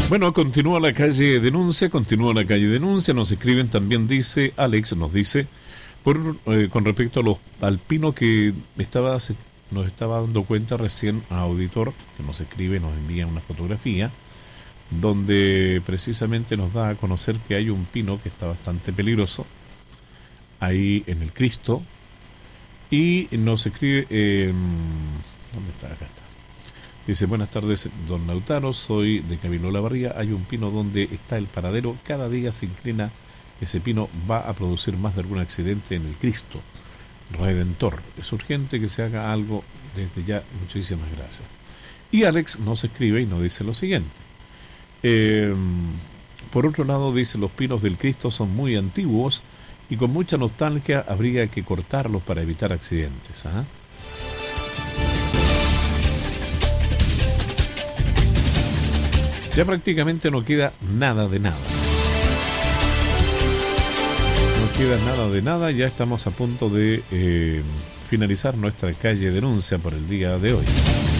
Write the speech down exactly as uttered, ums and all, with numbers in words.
Bueno, continúa la calle denuncia, continúa la calle denuncia, nos escriben también, dice Alex, nos dice, por eh, con respecto a los, al pino que estaba, se, nos estaba dando cuenta recién a auditor, que nos escribe, nos envía una fotografía, donde precisamente nos da a conocer que hay un pino que está bastante peligroso, ahí en el Cristo, y nos escribe, eh, ¿dónde está? Acá está. Dice, buenas tardes, don Lautaro, soy de Camilo Olavarría, hay un pino donde está el paradero, cada día se inclina, ese pino va a producir más de algún accidente en el Cristo Redentor. Es urgente que se haga algo desde ya, muchísimas gracias. Y Alex nos escribe y nos dice lo siguiente. Eh, por otro lado, dice, los pinos del Cristo son muy antiguos y con mucha nostalgia habría que cortarlos para evitar accidentes. ¿eh? Ya prácticamente no queda nada de nada. No queda nada de nada, ya estamos a punto de eh, finalizar nuestra calle denuncia por el día de hoy.